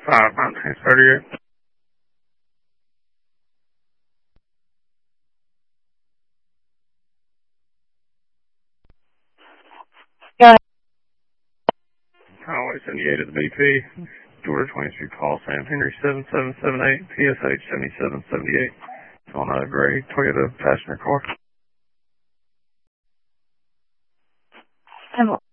1938. Yeah. Highway 78 at the BP. Georgia 23 call Sam Henry 7778 PSH 7778. It's on a gray Toyota passenger car.